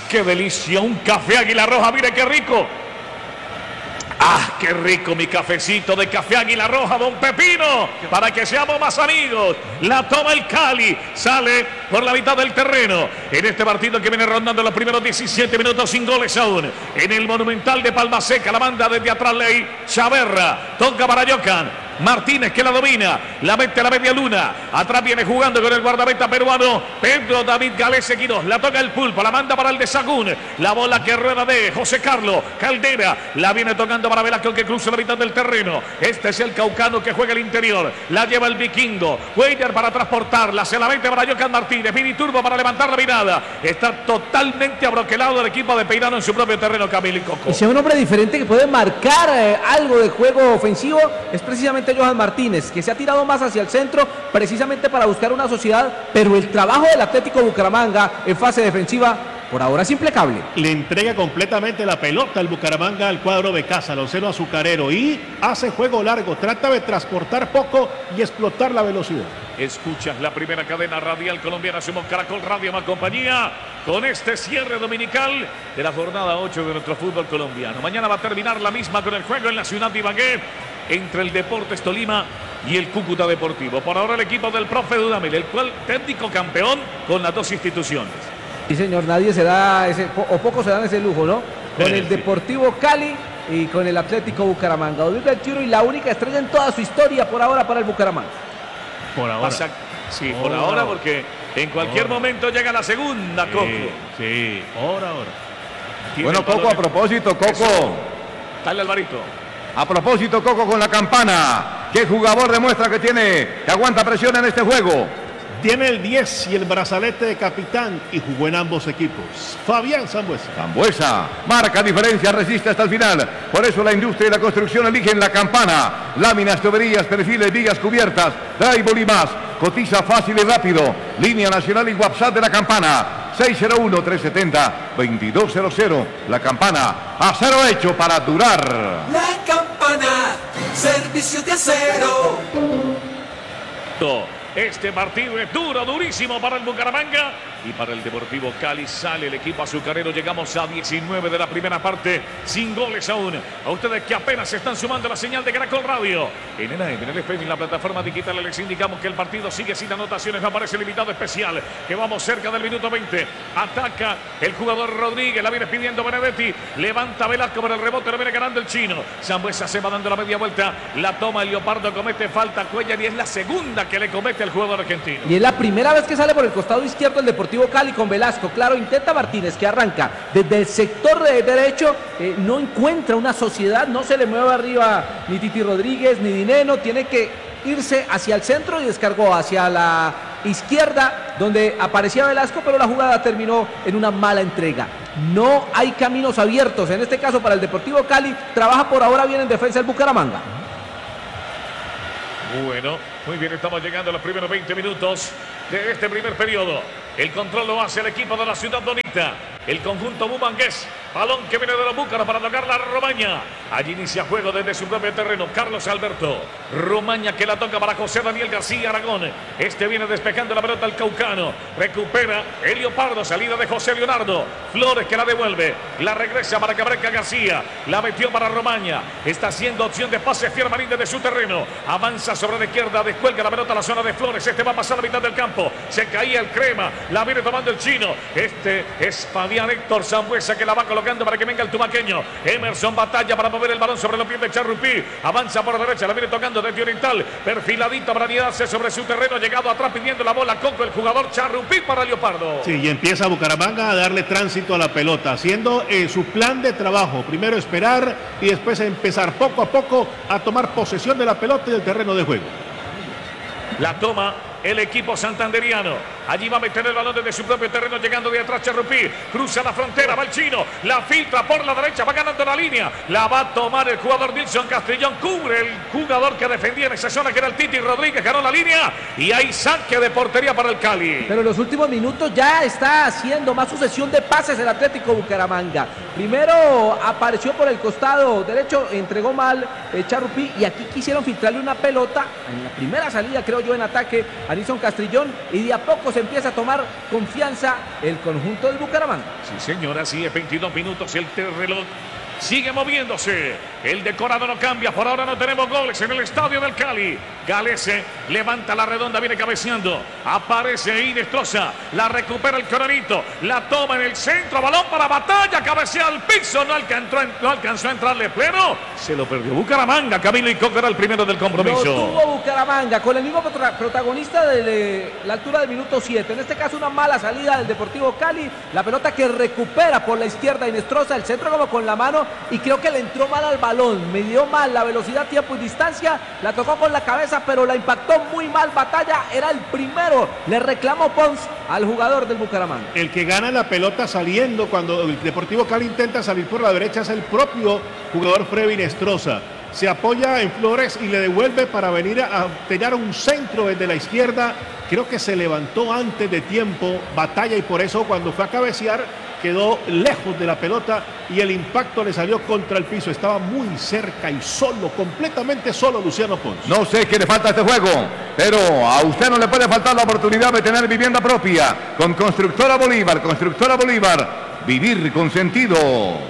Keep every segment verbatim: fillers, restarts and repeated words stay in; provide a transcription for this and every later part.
¡Qué delicia! Un café Águila Roja, mire qué rico. ¡Ah, qué rico mi cafecito de café Águila Roja, don Pepino! Para que seamos más amigos. La toma el Cali, sale por la mitad del terreno. En este partido que viene rondando los primeros diecisiete minutos sin goles aún. En el Monumental de Palma Seca, la manda desde atrás Ley Chaverra. Toca para Yocan. Martínez que la domina, la mete a la media luna, atrás viene jugando con el guardameta peruano Pedro David Galese Quiroz, la toca el Pulpo, la manda para el de Sagún, la bola que rueda de José Carlos Caldera, la viene tocando para Velasco que cruza la mitad del terreno. Este es el caucano que juega el interior, la lleva el vikingo, Weyer para transportarla, se la mete para Yocan Martínez, Mini Turbo para levantar la mirada, está totalmente abroquelado el equipo de Peirano en su propio terreno, Camilo y Coco. Y si es un hombre diferente que puede marcar eh, algo de juego ofensivo, es precisamente Johan Martínez, que se ha tirado más hacia el centro precisamente para buscar una sociedad, pero el trabajo del Atlético Bucaramanga en fase defensiva por ahora es impecable. Le entrega completamente la pelota al Bucaramanga al cuadro de casa, al onceno azucarero, y hace juego largo, trata de transportar poco y explotar la velocidad. Escuchas la primera cadena radial colombiana, somos Caracol Radio más compañía, con este cierre dominical de la jornada ocho de nuestro fútbol colombiano. Mañana va a terminar la misma con el juego en la ciudad de Ibagué, entre el Deportes Tolima y el Cúcuta Deportivo. Por ahora el equipo del profe Dudamel, el cual técnico campeón con las dos instituciones. Sí, señor, nadie se da ese, o pocos se dan ese lujo, ¿no? Con el Deportivo Cali y con el Atlético Bucaramanga. Odilio El Chiro y la única estrella en toda su historia por ahora para el Bucaramanga. Por ahora. Pasa, sí, por ahora, ahora, porque en cualquier ahora. momento llega la segunda, Coco. Sí, sí, ahora, ahora. Bueno, Coco, a propósito, Coco. Dale, Alvarito. A propósito, Coco, con la campana. ¿Qué jugador demuestra que tiene, que aguanta presión en este juego? Tiene el diez y el brazalete de capitán y jugó en ambos equipos. Fabián Sambuesa. Sambuesa marca diferencia, resiste hasta el final. Por eso la industria y la construcción eligen la campana. Láminas, tuberías, perfiles, vigas cubiertas, drywall y más. Cotiza fácil y rápido. Línea nacional y WhatsApp de la campana. seis cero uno, tres siete cero, dos dos cero cero. La campana, acero hecho para durar. La campana, servicio de acero. Este partido es duro, durísimo para el Bucaramanga y para el Deportivo Cali. Sale el equipo azucarero. Llegamos a diecinueve de la primera parte, sin goles aún. A ustedes que apenas se están sumando a la señal de Caracol Radio. En el A M, en el F M, en la plataforma digital, les indicamos que el partido sigue sin anotaciones. No aparece el invitado especial, que vamos cerca del minuto veinte. Ataca el jugador Rodríguez, la viene pidiendo Benedetti. Levanta Velasco por el rebote, lo viene ganando el chino. Sambuesa se va dando la media vuelta. La toma el Leopardo, comete falta Cuellar y es la segunda que le comete el jugador argentino. Y es la primera vez que sale por el costado izquierdo el Deportivo Cali con Velasco. Claro, intenta Martínez, que arranca desde el sector de derecho, eh, no encuentra una sociedad, no se le mueve arriba ni Titi Rodríguez ni Dineno, tiene que irse hacia el centro y descargó hacia la izquierda donde aparecía Velasco, pero la jugada terminó en una mala entrega. No hay caminos abiertos en este caso para el Deportivo Cali. Trabaja por ahora bien en defensa el Bucaramanga. Bueno, muy bien, estamos llegando a los primeros veinte minutos de este primer periodo. El control lo hace el equipo de la Ciudad Bonita. El conjunto bumangués. Balón que viene de los búcaros para tocar la Romaña. Allí inicia juego desde su propio terreno. Carlos Alberto. Romaña que la toca para José Daniel García Aragón. Este viene despejando la pelota al Caucano. Recupera el Leopardo. Salida de José Leonardo. Flores que la devuelve. La regresa para Cabreca García. La metió para Romaña. Está haciendo opción de pase Fiermarín desde su terreno. Avanza sobre la izquierda. Descuelga la pelota a la zona de Flores. Este va a pasar a la mitad del campo. Se caía el crema. La viene tomando el chino. Este es Fabián Héctor Sambuesa que la va colocando para que venga el tumaqueño. Emerson batalla para mover el balón sobre los pies de Charrupí. Avanza por derecha, la viene tocando desde Oriental. Perfiladito para anidarse sobre su terreno. Llegado atrás pidiendo la bola Coco, el jugador Charrupí para Leopardo. Sí, y empieza Bucaramanga a darle tránsito a la pelota, haciendo eh, su plan de trabajo. Primero esperar y después empezar poco a poco a tomar posesión de la pelota y del terreno de juego. La toma el equipo santanderiano. Allí va a meter el balón desde su propio terreno, llegando de atrás Charrupí. Cruza la frontera, va el chino. La filtra por la derecha, va ganando la línea. La va a tomar el jugador Nilson Castrillón. Cubre el jugador que defendía en esa zona, que era el Titi Rodríguez. Ganó la línea y hay saque de portería para el Cali. Pero en los últimos minutos ya está haciendo más sucesión de pases el Atlético Bucaramanga. Primero apareció por el costado derecho, entregó mal eh, Charrupí, y aquí quisieron filtrarle una pelota en la primera salida, creo yo, en ataque a Nilson Castrillón, y de a poco se empieza a tomar confianza el conjunto del Bucaramanga. Sí, señora, así es, veintidós minutos, el reloj sigue moviéndose. El decorado no cambia. Por ahora no tenemos goles en el estadio del Cali. Galese levanta la redonda, viene cabeceando. Aparece Inestrosa. La recupera el Coronito. La toma en el centro. Balón para Batalla. Cabecea al piso. No alcanzó, no alcanzó a entrarle pleno. Se lo perdió Bucaramanga. Camilo y Coco era el primero del compromiso. Lo tuvo Bucaramanga con el mismo protagonista de la altura del minuto siete. En este caso una mala salida del Deportivo Cali. La pelota que recupera por la izquierda Inestrosa. El centro como con la mano. Y creo que le entró mal al balón. Midió mal la velocidad, tiempo y distancia. La tocó con la cabeza, pero la impactó muy mal. Batalla era el primero. Le reclamó Pons al jugador del Bucaramanga. El que gana la pelota saliendo cuando el Deportivo Cali intenta salir por la derecha es el propio jugador Freddy Inestrosa. Se apoya en Flores y le devuelve para venir a tener un centro desde la izquierda. Creo que se levantó antes de tiempo Batalla y por eso cuando fue a cabecear quedó lejos de la pelota y el impacto le salió contra el piso. Estaba muy cerca y solo, completamente solo Luciano Pons. No sé qué le falta a este juego, pero a usted no le puede faltar la oportunidad de tener vivienda propia. Con Constructora Bolívar, Constructora Bolívar, vivir con sentido.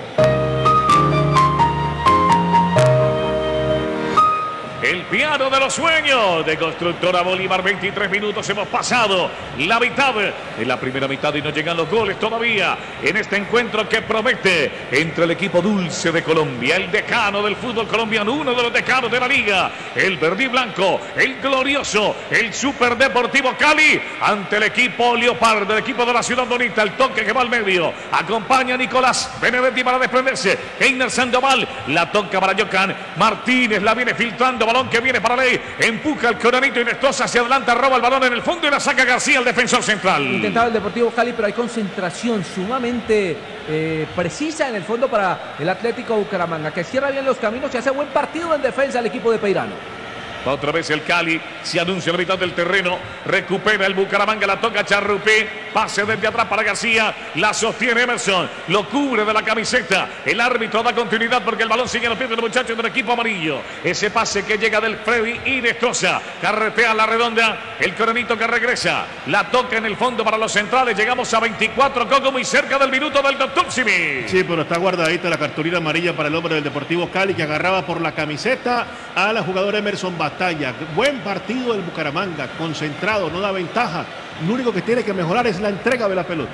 El piano de los sueños de Constructora Bolívar. veintitrés minutos hemos pasado la mitad de la primera mitad y no llegan los goles todavía en este encuentro que promete entre el equipo dulce de Colombia, el decano del fútbol colombiano, uno de los decanos de la liga, el verde y blanco, el glorioso, el Super Deportivo Cali, ante el equipo Leopardo, el equipo de la Ciudad Bonita. El toque que va al medio, acompaña a Nicolás Benedetti para desprenderse. Einer Sandoval, la toca para Yocan Martínez, la viene filtrando, balón que viene para Ley, empuja el Coronito Inestrosa hacia adelante, roba el balón en el fondo y la saca García, el defensor central. Intentaba el Deportivo Cali, pero hay concentración sumamente eh, precisa en el fondo para el Atlético Bucaramanga, que cierra bien los caminos y hace buen partido en defensa el equipo de Peirano. Otra vez el Cali se anuncia a la mitad del terreno. Recupera el Bucaramanga, la toca Charrupé. Pase desde atrás para García. La sostiene Emerson. Lo cubre de la camiseta. El árbitro da continuidad porque el balón sigue en los pies de los muchachos del equipo amarillo. Ese pase que llega del Freddy y destroza. Carretea la redonda. El Coronito que regresa. La toca en el fondo para los centrales. Llegamos a veinticuatro, Coco, muy cerca del minuto del doctor Simi. Sí, pero está guardadita la cartulina amarilla para el hombre del Deportivo Cali que agarraba por la camiseta a la jugadora Emerson Batalla. Buen partido del Bucaramanga, concentrado, no da ventaja. Lo único que tiene que mejorar es la entrega de la pelota.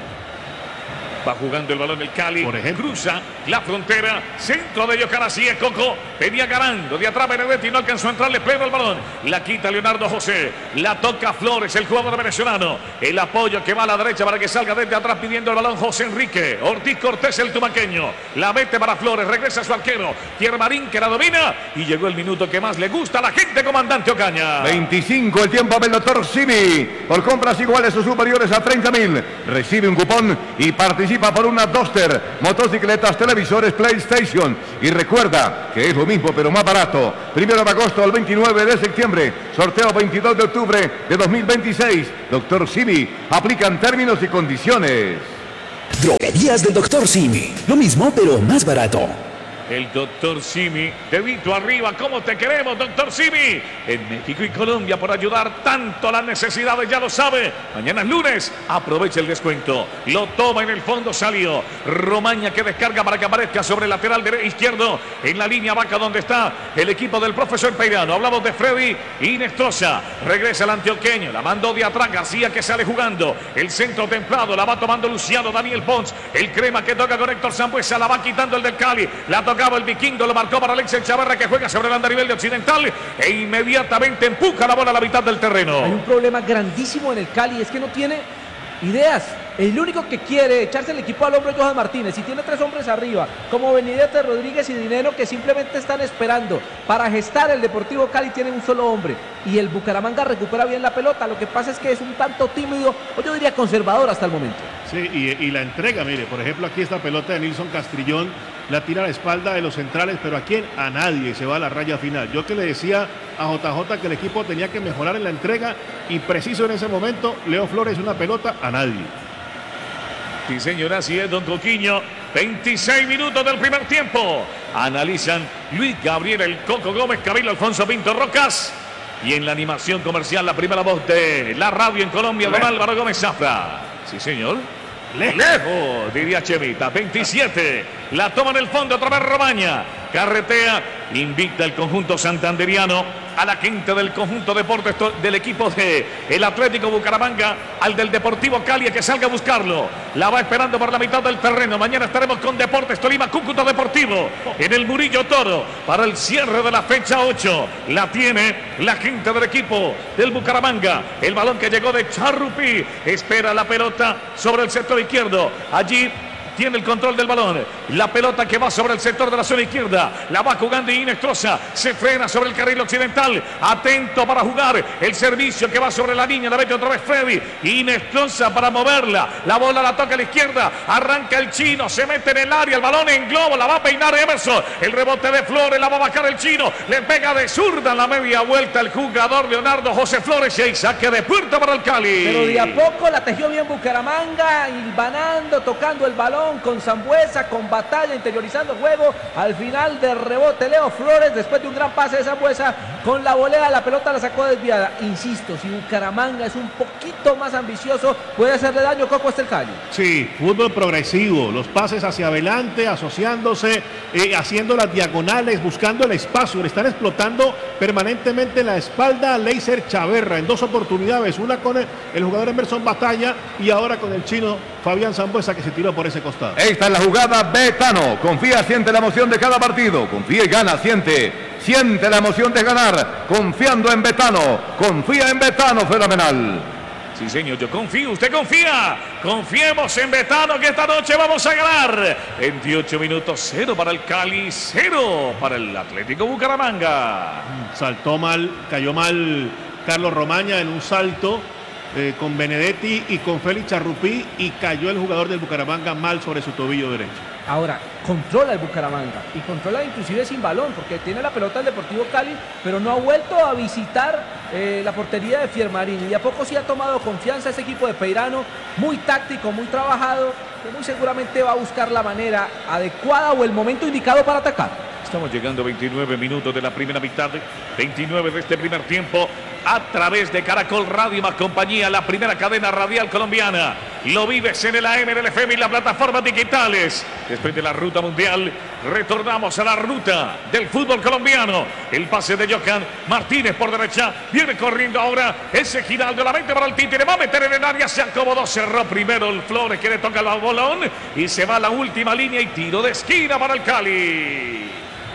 Va jugando el balón el Cali. Por ejemplo. Cruza la frontera. Centro de Yocan, así es Coco. Venía ganando. De atrás Benedetti no alcanzó a entrarle pleno el balón. La quita Leonardo José. La toca Flores, el jugador venezolano. El apoyo que va a la derecha para que salga desde atrás pidiendo el balón José Enrique. Ortiz Cortés, el tumaqueño. La mete para Flores. Regresa a su arquero. Pierre Marín que la domina. Y llegó el minuto que más le gusta a la gente, comandante Ocaña. veinticinco el tiempo del doctor Simi. Por compras iguales o superiores a treinta mil. Recibe un cupón y participa por una Duster, motocicletas, televisores, PlayStation. Y recuerda que es lo mismo pero más barato. Primero de agosto al veintinueve de septiembre. Sorteo veintidós de octubre de dos mil veintiséis. doctor Simi. Aplican términos y condiciones. Droguerías del doctor Simi. Lo mismo pero más barato. El doctor Simi, dedito arriba, ¿cómo te queremos, doctor Simi? En México y Colombia por ayudar tanto a las necesidades, ya lo sabe. Mañana es lunes, aprovecha el descuento. Lo toma en el fondo, salió. Romaña que descarga para que aparezca sobre el lateral derecho izquierdo. En la línea vaca donde está el equipo del profesor Peirano. Hablamos de Freddy Inestrosa. Regresa el antioqueño, la mandó de atrás García que sale jugando. El centro templado, la va tomando Luciano Daniel Pons. El crema que toca con Héctor Sambuesa, la va quitando el del Cali. La tocaba el vikingo, lo marcó para Alex El Chavarra que juega sobre el andarivel de Occidental e inmediatamente empuja la bola a la mitad del terreno. Hay un problema grandísimo en el Cali, es que no tiene ideas. El único que quiere echarse el equipo al hombro es Johan Martínez. Y tiene tres hombres arriba, como Benedetti, Rodríguez y Dinero, que simplemente están esperando para gestar. El Deportivo Cali tiene un solo hombre. Y el Bucaramanga recupera bien la pelota. Lo que pasa es que es un tanto tímido, o yo diría conservador hasta el momento. Sí, y, y la entrega, mire, por ejemplo, aquí esta pelota de Nilson Castrillón, la tira a la espalda de los centrales, pero ¿a quién? A nadie, se va a la raya final. Yo que le decía a J J que el equipo tenía que mejorar en la entrega, y preciso en ese momento, Leo Flores una pelota a nadie. Sí, señora, así es, don Coquiño. veintiséis minutos del primer tiempo. Analizan Luis Gabriel, el Coco Gómez, Camilo Alfonso Pinto Rocas. Y en la animación comercial, la primera voz de la radio en Colombia, don Álvaro Gómez Zafra. Sí, señor. Lejos, Lejos diría Chevita. veintisiete. La toma en el fondo, otra vez Romaña. Carretea, invicta el conjunto santanderiano a la quinta del conjunto Deportes del equipo de el Atlético Bucaramanga, al del Deportivo Cali, que salga a buscarlo. La va esperando por la mitad del terreno. Mañana estaremos con Deportes Tolima, Cúcuta Deportivo en el Murillo Toro para el cierre de la fecha ocho. La tiene la quinta del equipo del Bucaramanga. El balón que llegó de Charrupí, espera la pelota sobre el sector izquierdo. Allí tiene el control del balón. La pelota que va sobre el sector de la zona izquierda. La va jugando Inestrosa. Se frena sobre el carril occidental. Atento para jugar. El servicio que va sobre la línea. La mete otra vez Freddy. Inestrosa para moverla. La bola la toca a la izquierda. Arranca el chino. Se mete en el área. El balón en globo. La va a peinar Emerson. El rebote de Flores. La va a bajar el chino. Le pega de zurda en la media vuelta el jugador Leonardo José Flores. Y hay saque de puerta para el Cali. Pero de a poco la tejió bien Bucaramanga. Hilvanando, tocando el balón con Sambuesa, con batalla, interiorizando el juego. Al final de rebote Leo Flores, después de un gran pase de Sambuesa, con la volea la pelota la sacó desviada. Insisto, si Bucaramanga es un poquito más ambicioso, puede hacerle daño Coco hasta el Cali. Sí, fútbol progresivo, los pases hacia adelante, asociándose, eh, haciendo las diagonales, buscando el espacio. Le están explotando permanentemente la espalda a Leiser Chaverra en dos oportunidades, una con el, el jugador Emerson Batalla y ahora con el chino Fabián Sambuesa, que se tiró por ese costado. Esta es la jugada Betano. Confía, siente la emoción de cada partido. Confía y gana, siente. Siente la emoción de ganar. Confiando en Betano. Confía en Betano, fenomenal. Sí, señor, yo confío, usted confía. Confiemos en Betano, que esta noche vamos a ganar. veintiocho minutos, cero para el Cali, cero para el Atlético Bucaramanga. Saltó mal, cayó mal Carlos Romaña en un salto eh, con Benedetti y con Félix Charrupí, y cayó el jugador del Bucaramanga mal sobre su tobillo derecho. Ahora, controla el Bucaramanga y controla inclusive sin balón, porque tiene la pelota el Deportivo Cali, pero no ha vuelto a visitar eh, la portería de Fiermarín, y a poco sí ha tomado confianza ese equipo de Peirano, muy táctico, muy trabajado, que muy seguramente va a buscar la manera adecuada o el momento indicado para atacar. Estamos llegando a veintinueve minutos de la primera mitad, veintinueve de este primer tiempo, a través de Caracol Radio más compañía, la primera cadena radial colombiana. Lo vives en el A M, en el F M y las plataformas digitales. Después de la ruta mundial, retornamos a la ruta del fútbol colombiano. El pase de Johan Martínez por derecha, viene corriendo ahora ese Giraldo, la mente para el Tite, le va a meter en el área, se acomodó, cerró primero el Flores, que le toca el bolón y se va a la última línea y tiro de esquina para el Cali.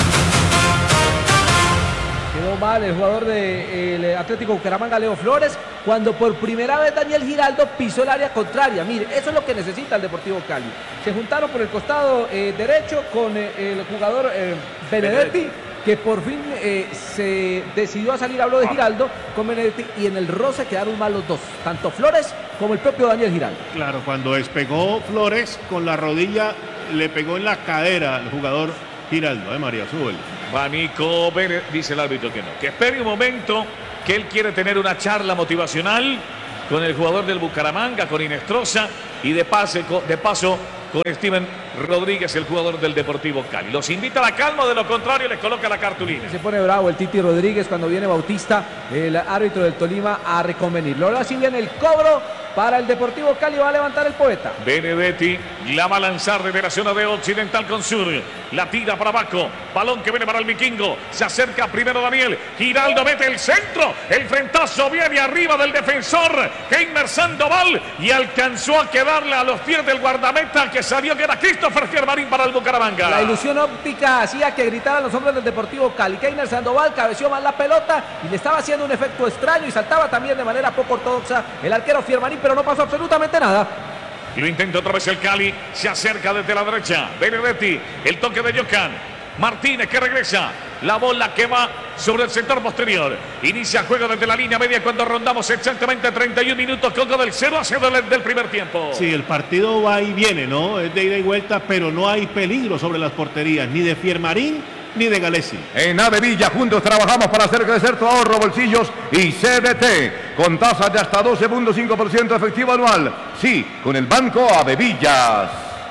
Quedó mal el jugador del Atlético Bucaramanga, Leo Flores, cuando por primera vez Daniel Giraldo pisó el área contraria. Mire, eso es lo que necesita el Deportivo Cali. Se juntaron por el costado eh, derecho con eh, el jugador eh, Benedetti, que por fin eh, se decidió a salir, habló de Giraldo con Benedetti, y en el roce quedaron mal los dos, tanto Flores como el propio Daniel Giraldo. Claro, cuando despegó Flores con la rodilla, le pegó en la cadera al jugador Giraldo, eh, María, súbele. Banico, dice el árbitro que no, que espere un momento, que él quiere tener una charla motivacional con el jugador del Bucaramanga, con Inestrosa, y de, pase, de paso con Steven Rodríguez, el jugador del Deportivo Cali. Los invita a la calma, de lo contrario les coloca la cartulina. Se pone bravo el Titi Rodríguez cuando viene Bautista, el árbitro del Tolima, a reconvenirlo. Ahora sí viene el cobro para el Deportivo Cali, va a levantar el poeta. Benedetti la va a lanzar desde la zona de occidental con sur. La tira para abajo. Balón que viene para el vikingo. Se acerca primero Daniel. Giraldo mete el centro. El frentazo viene arriba del defensor Heimer Sandoval y alcanzó a quedarle a los pies del guardameta, que salió, que era Christopher Fiermarín para el Bucaramanga. La ilusión óptica hacía que gritaran los hombres del Deportivo Cali. Heimer Sandoval cabeció mal la pelota y le estaba haciendo un efecto extraño, y saltaba también de manera poco ortodoxa el arquero Fiermarín, pero no pasó absolutamente nada. Lo intenta otra vez el Cali, se acerca desde la derecha, Benedetti, el toque de Johan Martínez, que regresa, la bola que va sobre el sector posterior, inicia juego desde la línea media cuando rondamos exactamente treinta y un minutos, Coco, del cero a cero del, del primer tiempo. Sí, el partido va y viene, ¿no? Es de ida y vuelta, pero no hay peligro sobre las porterías, ni de Fiermarín ni de Galesi. En Avevilla juntos trabajamos para hacer crecer tu ahorro, bolsillos y C D T con tasas de hasta doce punto cinco por ciento efectivo anual. Sí, con el Banco Avevillas.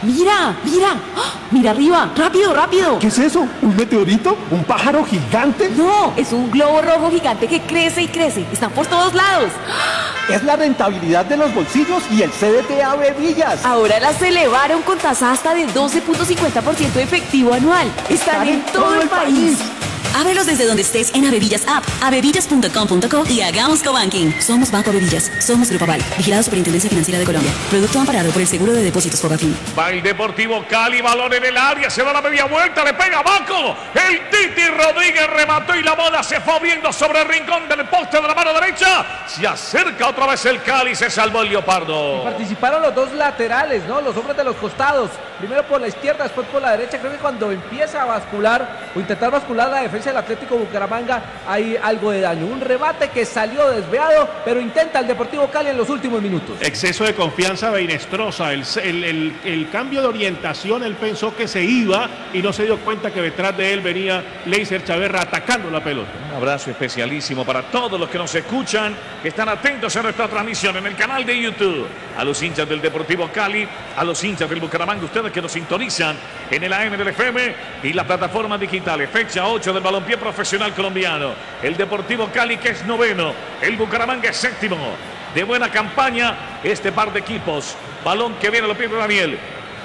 Mira, mira, ¡ah! Mira arriba, rápido, rápido. ¿Qué es eso? ¿Un meteorito? ¿Un pájaro gigante? No, es un globo rojo gigante que crece y crece. Están por todos lados. Es la rentabilidad de los bolsillos y el C D T A Bevillas. Ahora las elevaron con tasa hasta de doce punto cincuenta por ciento efectivo anual. Están en todo el país. Ábrelos desde donde estés en Avevillas App, avevillas punto com punto co y hagamos cobanking. Somos Banco Avevillas, somos Grupo Aval, vigilado Superintendencia Financiera de Colombia. Producto amparado por el Seguro de Depósitos Fogafín. Va el Deportivo Cali, balón en el área, se da la media vuelta, le pega abajo. El Titi Rodríguez remató y la bola se fue viendo sobre el rincón del poste de la mano derecha. Se acerca otra vez el Cali, se salvó el Leopardo. Y participaron los dos laterales, ¿no? Los hombres de los costados. Primero por la izquierda, después por la derecha. Creo que cuando empieza a bascular o intentar bascular la defensa del Atlético Bucaramanga hay algo de daño. Un remate que salió desviado, pero intenta el Deportivo Cali en los últimos minutos. Exceso de confianza de Inestrosa, el, el, el, el cambio de orientación, él pensó que se iba y no se dio cuenta que detrás de él venía Leiser Chaverra atacando la pelota. Un abrazo especialísimo para todos los que nos escuchan, que están atentos a nuestra transmisión en el canal de YouTube. A los hinchas del Deportivo Cali, a los hinchas del Bucaramanga, ustedes que nos sintonizan en el A M del F M y las plataformas digitales. Fecha ocho del balompié profesional colombiano. El Deportivo Cali, que es noveno, el Bucaramanga es séptimo. De buena campaña este par de equipos. Balón que viene a los pies de Daniel.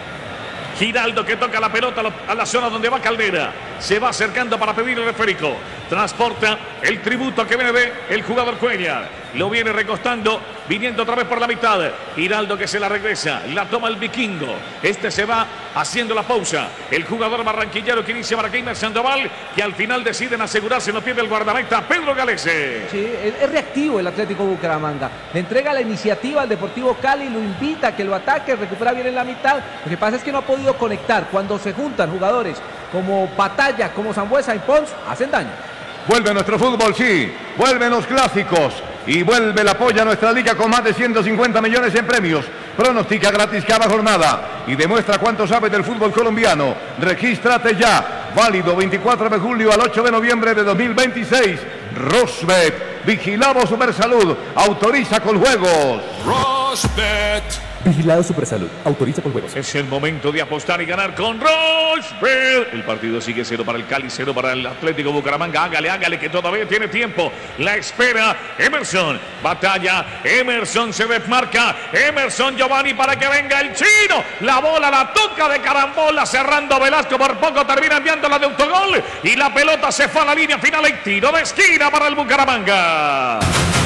Giraldo que toca la pelota a la zona donde va Caldera. Se va acercando para pedir el esférico. Transporta el tributo que viene de el jugador Cuellar. Lo viene recostando, viniendo otra vez por la mitad. Giraldo que se la regresa. La toma el vikingo. Este se va haciendo la pausa. El jugador barranquillero que inicia para Keimer Sandoval, que al final deciden asegurarse en los pies del guardameta Pedro Galese. Sí, es, es reactivo el Atlético Bucaramanga. Le entrega la iniciativa al Deportivo Cali, lo invita a que lo ataque, recupera bien en la mitad. Lo que pasa es que no ha podido conectar. Cuando se juntan jugadores como Batalla, como Sambuesa y Pons, hacen daño. Vuelve nuestro fútbol, sí. Vuelven los clásicos. Y vuelve el apoyo a nuestra liga con más de ciento cincuenta millones en premios. Pronostica gratis cada jornada y demuestra cuánto sabes del fútbol colombiano. Regístrate ya. Válido veinticuatro de julio al ocho de noviembre de dos mil veintiséis. Rosbet. Vigilamos Supersalud. Autoriza con juegos. Rosbet. Vigilado Supersalud. Autoriza con juegos. Es el momento de apostar y ganar con Rosbet. El partido sigue cero para el Cali, cero para el Atlético Bucaramanga. Hágale, hágale, que todavía tiene tiempo. La espera Emerson. Batalla. Emerson se desmarca. Emerson Giovanni para que venga el chino. La bola la toca de carambola, cerrando Velasco. Por poco termina enviándola de autogol. Y la pelota se fue a la línea final. Y tiro de esquina para el Bucaramanga.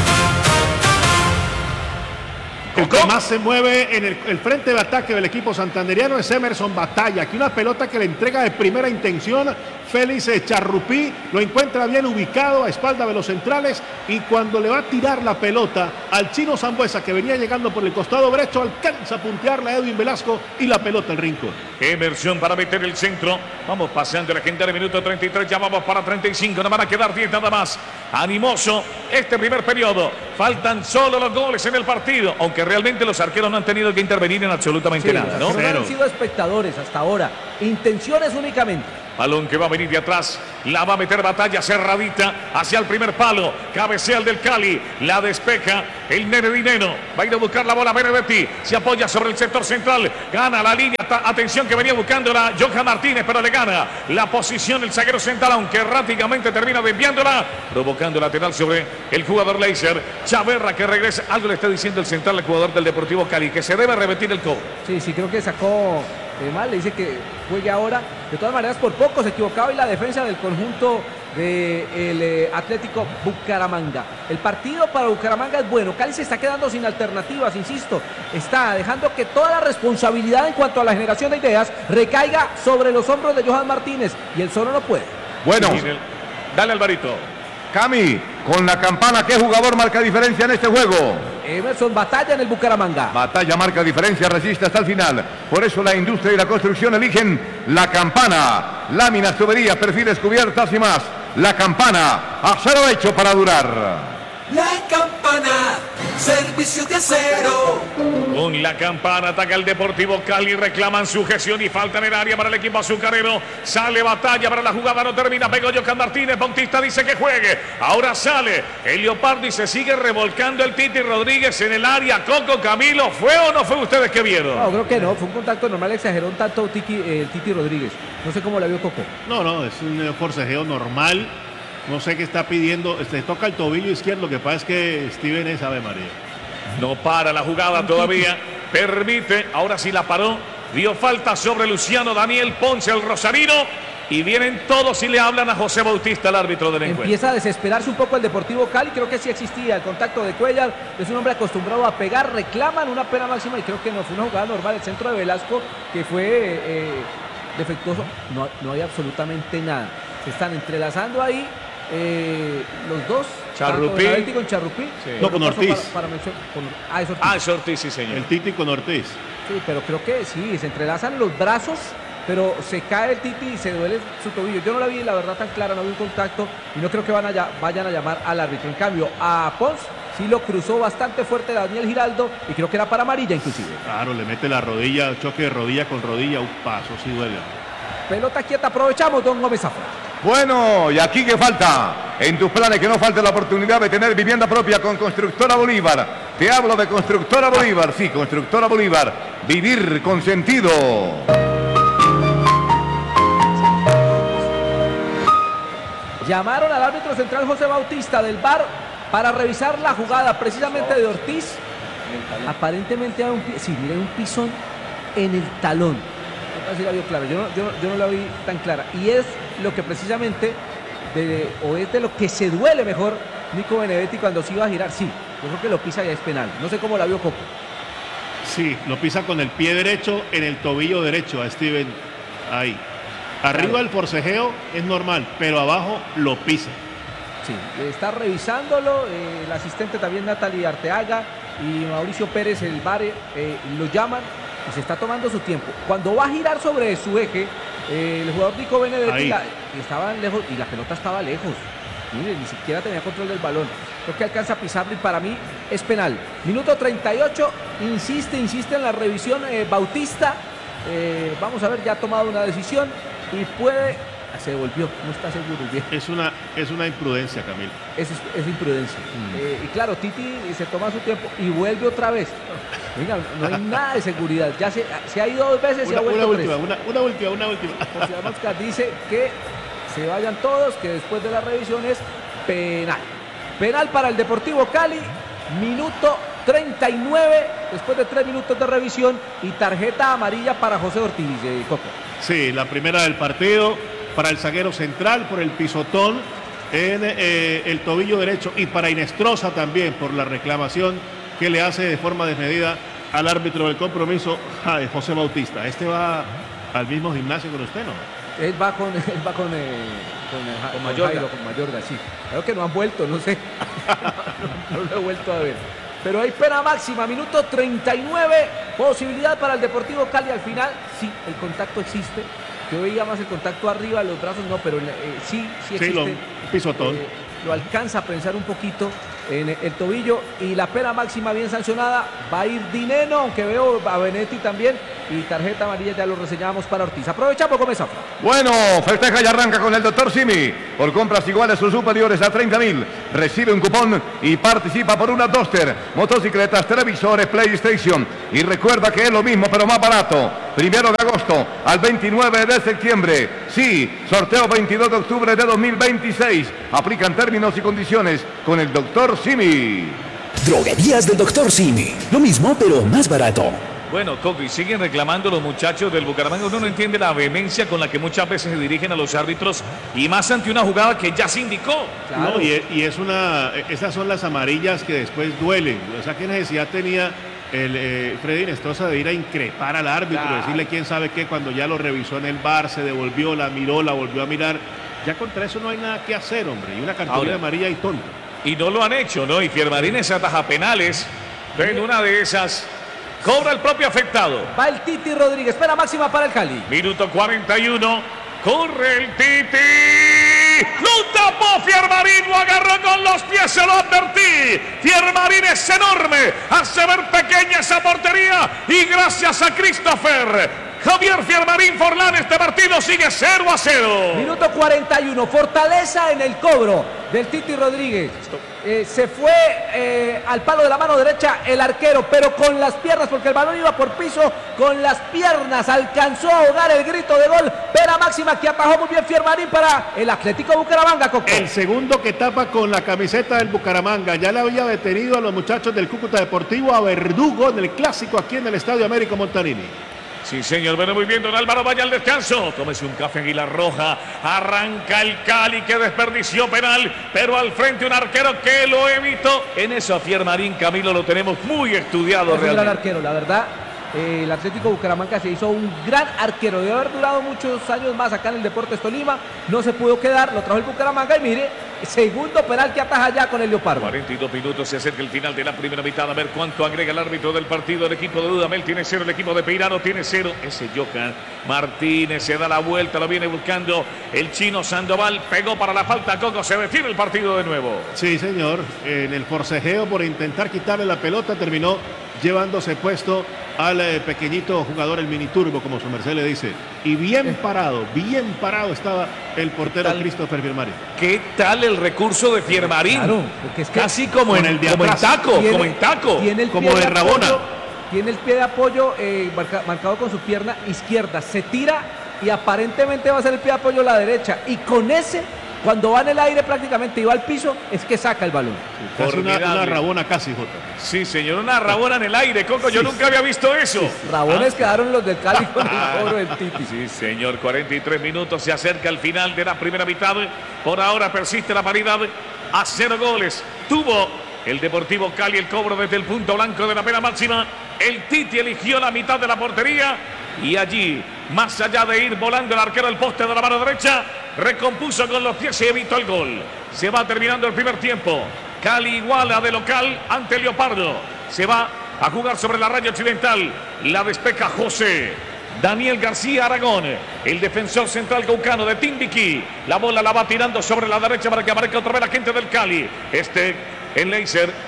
El que más se mueve en el, el frente de ataque del equipo santanderiano es Emerson Batalla. Aquí una pelota que le entrega de primera intención Félix Charrupí, lo encuentra bien ubicado a espalda de los centrales y cuando le va a tirar la pelota al chino Sambuesa, que venía llegando por el costado derecho, alcanza a puntearla a Edwin Velasco y la pelota al rincón. Emerson para meter el centro. Vamos pasando el legendario minuto treinta y tres, ya vamos para treinta y cinco, nos van a quedar diez nada más. Animoso este primer periodo. Faltan solo los goles en el partido, aunque realmente los arqueros no han tenido que intervenir en absolutamente Sí, nada, ¿no? los arqueros han sido espectadores hasta ahora. Intenciones únicamente. Balón que va a venir de atrás, la va a meter Batalla cerradita hacia el primer palo, cabecea el del Cali, la despeja el Nene Dineno, va a ir a buscar la bola Benedetti, se apoya sobre el sector central, gana la línea, atención que venía buscando la Johan Martínez, pero le gana la posición el zaguero central, aunque erráticamente termina desviándola, provocando lateral sobre el jugador Leiser. Chaverra que regresa, algo le está diciendo el central al jugador del Deportivo Cali, que se debe repetir el cobro. Sí, sí, creo que sacó eh, mal, le dice que juegue ahora. De todas maneras, por poco se equivocaba y la defensa del conjunto del de eh, Atlético Bucaramanga. El partido para Bucaramanga es bueno. Cali se está quedando sin alternativas, insisto. Está dejando que toda la responsabilidad en cuanto a la generación de ideas recaiga sobre los hombros de Johan Martínez y él solo no puede. Bueno, dale Alvarito. Cami, con la campana, ¿qué jugador marca diferencia en este juego? Emerson Batalla en el Bucaramanga. Batalla marca diferencia, resiste hasta el final. Por eso la industria y la construcción eligen la campana. Láminas, tuberías, perfiles, cubiertas y más. La campana, acero hecho para durar. La campana, servicio de acero. Con la campana ataca el Deportivo Cali, reclaman sujeción y falta en el área para el equipo azucarero. Sale batalla para la jugada, no termina. Pegó Jocan Martínez, Bautista dice que juegue. Ahora sale el Leopardo y se sigue revolcando el Titi Rodríguez en el área. Coco, Camilo, ¿fue o no fue ustedes que vieron? No, creo que no, fue un contacto normal, exageró un tanto Tiki, eh, Titi Rodríguez. No sé cómo la vio Coco. No, no, es un forcejeo normal. No sé qué está pidiendo. Le toca el tobillo izquierdo. Lo que pasa es que Steven es Ave María. No para la jugada todavía. Permite, ahora sí la paró. Dio falta sobre Luciano Daniel Ponce, el rosarino. Y vienen todos y le hablan a José Bautista, el árbitro del encuentro. Empieza a desesperarse un poco el Deportivo Cali. Creo que sí existía el contacto de Cuellar. Es un hombre acostumbrado a pegar. Reclaman una pena máxima y creo que no fue una jugada normal. El centro de Velasco que fue eh, defectuoso. No, no hay absolutamente nada. Se están entrelazando ahí eh, los dos. Charrupí. Con Charrupí. Sí. No, con Ortiz. Para, para con, ah, es Ortiz. Ah, es Ortiz, sí, señor. El Titi con Ortiz. Sí, pero creo que sí, se entrelazan los brazos, pero se cae el Titi y se duele su tobillo. Yo no la vi, la verdad, tan clara, no vi un contacto y no creo que van a, vayan a llamar al árbitro. En cambio, a Pons sí lo cruzó bastante fuerte Daniel Giraldo y creo que era para amarilla inclusive. Claro, le mete la rodilla, choque de rodilla con rodilla, un paso, sí duele. Pelota quieta, aprovechamos, don Gómez Zafra. Bueno, y aquí que falta, en tus planes que no falte la oportunidad de tener vivienda propia con Constructora Bolívar. Te hablo de Constructora Bolívar, sí, Constructora Bolívar, vivir con sentido. Llamaron al árbitro central José Bautista del V A R para revisar la jugada precisamente de Ortiz. Aparentemente hay un, sí, miren, un pisón en el talón. Así la vio clara, yo no, yo, yo no la vi tan clara. Y es lo que precisamente, de, o es de lo que se duele mejor Nico Benedetti cuando se iba a girar. Sí, yo creo que lo pisa y es penal. No sé cómo la vio Coco. Sí, lo pisa con el pie derecho en el tobillo derecho a Steven. Ahí. Arriba claro. El forcejeo es normal, pero abajo lo pisa. Sí, está revisándolo. Eh, el asistente también Natalie Arteaga y Mauricio Pérez, el V A R, eh, lo llaman. Y se está tomando su tiempo. Cuando va a girar sobre su eje, eh, el jugador Nico Benedetti la, estaba lejos y la pelota estaba lejos. Mire, ni siquiera tenía control del balón. Creo que alcanza a pisarlo y para mí es penal. Minuto treinta y ocho, insiste, insiste en la revisión eh, Bautista. Eh, vamos a ver, ya ha tomado una decisión y puede... Se devolvió, no está seguro bien. Es una, es una imprudencia, Camilo. Es, es, es imprudencia. Mm. Eh, y claro, Titi se toma su tiempo y vuelve otra vez. Venga, no hay nada de seguridad. Ya se, se ha ido dos veces y una, ha vuelto una tres. Última, una, una última, una última. José Mosca dice que se vayan todos, que después de la revisión es penal. Penal para el Deportivo Cali, minuto treinta y nueve, después de tres minutos de revisión y tarjeta amarilla para José Ortiz, eh, Coco. Sí, la primera del partido para el zaguero central por el pisotón en eh, el tobillo derecho y para Inestrosa también por la reclamación que le hace de forma desmedida al árbitro del compromiso, José Bautista. Este va al mismo gimnasio con usted, ¿no? Él va con, él va con, eh, con, con, con Mayorga. Jairo, con Mayorga, sí. Creo que no han vuelto, no sé. no, no, no lo he vuelto a ver. Pero hay pena máxima, minuto treinta y nueve, posibilidad para el Deportivo Cali al final. Sí, el contacto existe. Yo veía más el contacto arriba, los brazos no, pero eh, sí, sí existe. Sí, lo, pisotón. Eh, lo alcanza a pensar un poquito en el tobillo y la pena máxima bien sancionada. Va a ir Dineno, aunque veo a Benetti también. Y tarjeta amarilla ya lo reseñamos para Ortiz. Aprovechamos con esa. Bueno, festeja y arranca con el doctor Simi. Por compras iguales o superiores a treinta mil. Recibe un cupón y participa por una Duster, motocicletas, televisores, PlayStation. Y recuerda que es lo mismo pero más barato. Primero de agosto al veintinueve de septiembre. Sí, sorteo veintidós de octubre de dos mil veintiséis. Aplican términos y condiciones con el doctor Simi. Droguerías del doctor Simi. Lo mismo pero más barato. Bueno, Coco, y siguen reclamando los muchachos del Bucaramanga. Uno no entiende la vehemencia con la que muchas veces se dirigen a los árbitros y más ante una jugada que ya se indicó. Claro. No, y, y es una, esas son las amarillas que después duelen. O sea, ¿qué necesidad tenía el eh, Freddy Inestrosa de ir a increpar al árbitro, claro, decirle quién sabe qué cuando ya lo revisó en el V A R, se devolvió, la miró, la volvió a mirar? Ya contra eso no hay nada que hacer, hombre. Y una cartulina amarilla y tonto. Y no lo han hecho, ¿no? Y Fiermarines ataja penales. En una de esas cobra el propio afectado. Va el Titi Rodríguez, pena máxima para el Cali. Minuto cuarenta y uno. Corre el Titi. lo tapó Fiermarín, lo agarró con los pies, se lo advertí. Fiermarín es enorme, hace ver pequeña esa portería y gracias a Christopher Javier Fiermarín Forlán, este partido sigue cero a cero. Minuto cuarenta y uno, fortaleza en el cobro del Titi Rodríguez. Eh, se fue eh, al palo de la mano derecha el arquero, pero con las piernas, porque el balón iba por piso, con las piernas alcanzó a ahogar el grito de gol. Pena máxima que atajó muy bien Fiermarín para el Atlético Bucaramanga, Coco. El segundo que tapa con la camiseta del Bucaramanga. Ya le había detenido a los muchachos del Cúcuta Deportivo, a Verdugo, en el clásico aquí en el Estadio Américo Montanini. Sí, señor, bueno, muy bien, don Álvaro, vaya al descanso. Tómese un café Aguilar Roja. Arranca el Cali que desperdició penal, pero al frente un arquero que lo evitó. En eso a Fiermarín, Camilo, lo tenemos muy estudiado. Es un gran arquero, la verdad. Eh, el Atlético Bucaramanga se hizo un gran arquero. Debe haber durado muchos años más acá en el Deportes Tolima. No se pudo quedar, lo trajo el Bucaramanga y mire, segundo penal que ataja ya con el Leopardo. cuarenta y dos minutos, se acerca el final de la primera mitad. A ver cuánto agrega el árbitro del partido. El equipo de Dudamel tiene cero, el equipo de Peirano tiene cero. Ese Yoka Martínez se da la vuelta, lo viene buscando el chino Sandoval. Pegó para la falta, Coco, se detiene el partido de nuevo. Sí, señor, en el forcejeo por intentar quitarle la pelota terminó llevándose puesto al eh, pequeñito jugador, el mini turbo, como su merced le dice. Y bien parado, bien parado estaba el portero Christopher Fiermarín. ¿Qué tal el recurso de Fiermarín? Claro, porque es que casi como en, el de como en atrás. taco, Tiene, como en taco. Tiene el como pie de Rabona. apoyo, tiene el pie de apoyo eh, marca, marcado con su pierna izquierda. Se tira y aparentemente va a ser el pie de apoyo la derecha. Y con ese, cuando va en el aire prácticamente y va al piso, es que saca el balón. Casi una, una Rabona casi, Jota. Sí, señor, una Rabona en el aire, Coco, yo Sí. nunca había visto eso. Sí, Rabones Ah. quedaron los del Cali con el cobro del Titi. Sí, señor, cuarenta y tres minutos, se acerca el final de la primera mitad. Por ahora persiste la paridad a cero goles. Tuvo el Deportivo Cali el cobro desde el punto blanco de la pena máxima. El Titi eligió la mitad de la portería y allí, más allá de ir volando el arquero al poste de la mano derecha, recompuso con los pies y evitó el gol. Se va terminando el primer tiempo. Cali iguala de local ante el Leopardo. Se va a jugar sobre la raya occidental. La despeja José Daniel García Aragón, el defensor central caucano de Timbiquí. La bola la va tirando sobre la derecha para que aparezca otra vez la gente del Cali. Este, el Laser.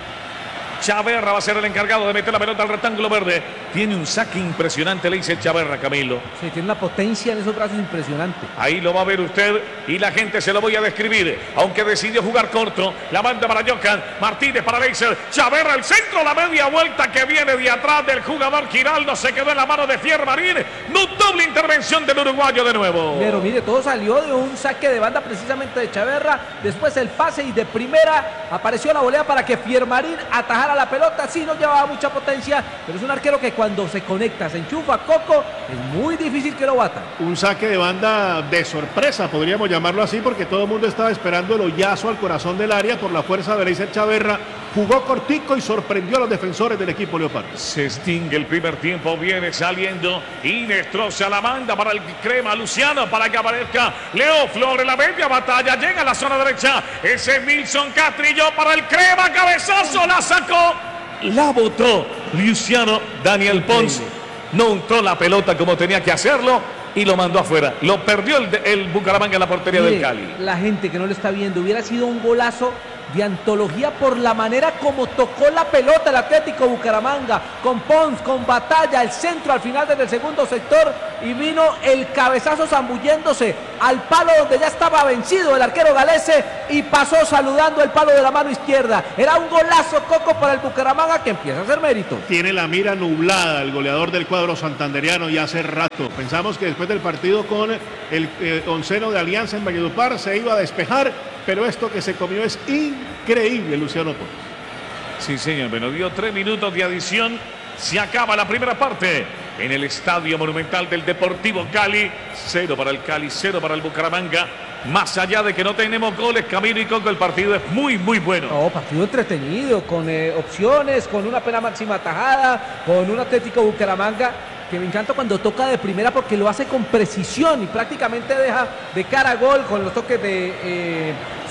Chaverra va a ser el encargado de meter la pelota al rectángulo verde. Tiene un saque impresionante, le dice Chaverra, Camilo. Sí, tiene una potencia en esos brazos impresionante. Ahí lo va a ver usted y la gente se lo voy a describir. Aunque decidió jugar corto, la banda para Jocan, Martínez para Leiser, Chaverra el centro, la media vuelta que viene de atrás del jugador Giraldo, se quedó en la mano de Fiermarín. Notable intervención del uruguayo de nuevo. Pero mire, todo salió de un saque de banda precisamente de Chaverra, después el pase y de primera apareció la volea para que Fiermarín atajara la pelota. Sí, no llevaba mucha potencia, pero es un arquero que cuando se conecta, se enchufa, Coco, es muy difícil que lo bata. Un saque de banda de sorpresa, podríamos llamarlo así, porque todo el mundo estaba esperando el hoyazo al corazón del área por la fuerza de Leiser Chaverra. Jugó cortico y sorprendió a los defensores del equipo Leopardo. Se extingue el primer tiempo, viene saliendo Inestrosa, la manda para el crema Luciano para que aparezca Leo Flores, la media batalla, llega a la zona derecha, ese es Nilson Castrillo para el crema, cabezazo, la sacó, la botó Luciano Daniel Pons, no untó la pelota como tenía que hacerlo y lo mandó afuera, lo perdió el, el Bucaramanga en la portería Mire, del Cali. la gente que no lo está viendo, hubiera sido un golazo de antología por la manera como tocó la pelota el Atlético Bucaramanga, con Pons, con batalla, el centro al final desde el segundo sector y vino el cabezazo zambulléndose al palo donde ya estaba vencido el arquero galese y pasó saludando el palo de la mano izquierda. Era un golazo, Coco, para el Bucaramanga que empieza a hacer mérito. Tiene la mira nublada el goleador del cuadro santanderiano y hace rato. Pensamos que después del partido con el eh, onceno de Alianza en Valledupar se iba a despejar, pero esto que se comió es increíble, Luciano Pons. Sí, señor, bueno, dio tres minutos de adición. Se acaba la primera parte en el Estadio Monumental del Deportivo Cali. Cero para el Cali, cero para el Bucaramanga. Más allá de que no tenemos goles, Camilo y Coco, el partido es muy, muy bueno. No, partido entretenido, con eh, opciones, con una pena máxima tajada, con un Atlético Bucaramanga que me encanta cuando toca de primera porque lo hace con precisión y prácticamente deja de cara a gol con los toques de eh,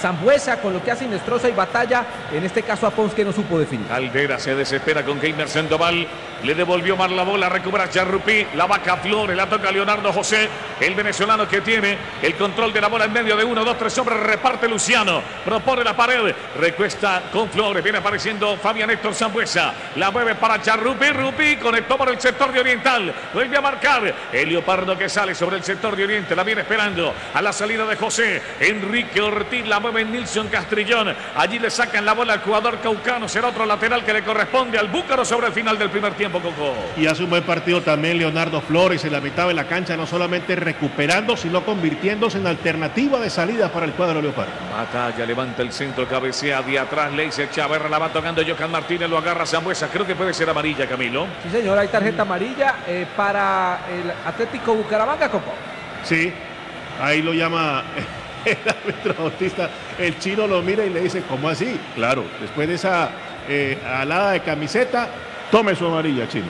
Sambuesa, con lo que hace Inestrosa y Batalla, en este caso a Pons, que no supo definir. Caldera se desespera con Keimer Sandoval. Le devolvió mal la bola, recupera Charrupí. La vaca Flores, la toca Leonardo José. El venezolano que tiene el control de la bola en medio de uno, dos, tres hombres. Reparte Luciano. Propone la pared. Recuesta con Flores. Viene apareciendo Fabián Héctor Sambuesa. La mueve para Charrupí. Rupí conectó por el sector de Oriental. Vuelve a marcar. El Leopardo que sale sobre el sector de Oriente. La viene esperando a la salida de José. Enrique Ortiz la mueve en Nilson Castrillón. Allí le sacan la bola al jugador caucano. Será otro lateral que le corresponde al Búcaro sobre el final del primer tiempo. Coco. Y hace un buen partido también Leonardo Flores en la mitad de la cancha, no solamente recuperando, sino convirtiéndose en alternativa de salida para el cuadro Leopardo. Batalla, levanta el centro, cabecea de atrás, le dice Chaverra, la va tocando Johan Martínez, lo agarra Sambuesa. Creo que puede ser amarilla, Camilo. Sí, señor, hay tarjeta amarilla eh, para el Atlético Bucaramanga, Coco. Sí, ahí lo llama el árbitro Bautista. El chino lo mira y le dice, ¿cómo así? Claro, después de esa eh, alada de camiseta, tome su amarilla, chino.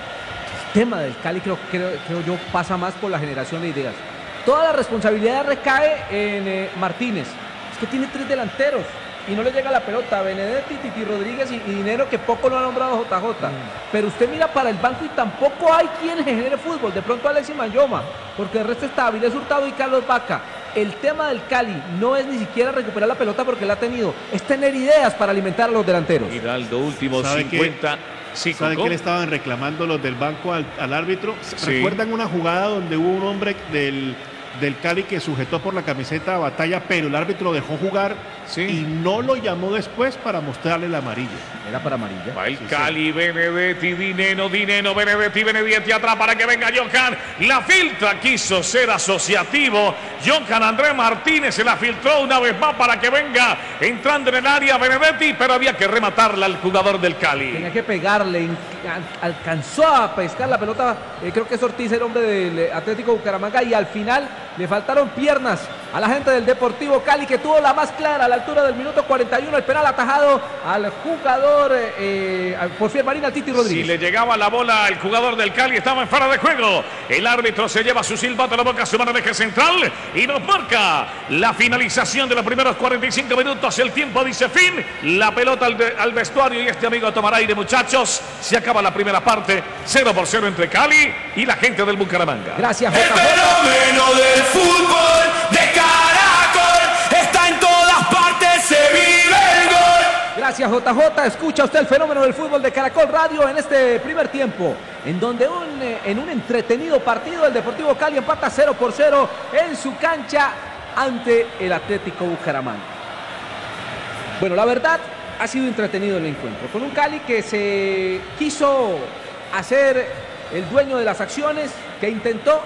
El tema del Cali creo, creo, creo yo pasa más por la generación de ideas. Toda la responsabilidad recae en eh, Martínez. Es que tiene tres delanteros y no le llega la pelota. Benedetti, Titi Rodríguez y, y Dinero, que poco lo ha nombrado J J. Mm. Pero usted mira para el banco y tampoco hay quien genere fútbol. De pronto Alexis Mayoma, porque el resto está Avilés Hurtado y Carlos Vaca. El tema del Cali no es ni siquiera recuperar la pelota porque la ha tenido, es tener ideas para alimentar a los delanteros. Hidalgo, último cincuenta. Qué? Sí, ¿saben qué le estaban reclamando los del banco al, al árbitro? Sí. ¿Recuerdan una jugada donde hubo un hombre del, del Cali que sujetó por la camiseta a Batalla, pero el árbitro dejó jugar sí. y no lo llamó después para mostrarle la amarilla? Era para amarilla. Va el sí, Cali, sí. Benedetti, Dineno, Dineno, Benedetti, Benedetti atrás para que venga Johan. La filtra, quiso ser asociativo. Johan Andrés Martínez se la filtró una vez más para que venga entrando en el área Benedetti, pero había que rematarla al jugador del Cali. Tenía que pegarle, alcanzó a pescar la pelota. Eh, creo que es Ortiz, el hombre del Atlético Bucaramanga, y al final le faltaron piernas a la gente del Deportivo Cali, que tuvo la más clara a la altura del minuto cuarenta y uno, el penal atajado al jugador eh, por Fiel Marín, al Titi Rodríguez. Si le llegaba la bola al jugador del Cali, estaba en fuera de juego. El árbitro se lleva su silbato a la boca, su mano de eje central y nos marca la finalización de los primeros cuarenta y cinco minutos. El tiempo dice fin. La pelota al, de, al vestuario y este amigo a tomar aire, muchachos. Se acaba la primera parte, cero por cero entre Cali y la gente del Bucaramanga. Gracias, J J. El fenómeno del fútbol de Caracol está en todas partes, se vive el gol. Gracias, J J. Escucha usted el fenómeno del fútbol de Caracol Radio en este primer tiempo, en donde un, en un entretenido partido el Deportivo Cali empata cero por cero en su cancha ante el Atlético Bucaramanga. Bueno, la verdad, ha sido entretenido el encuentro, con un Cali que se quiso hacer el dueño de las acciones, que intentó,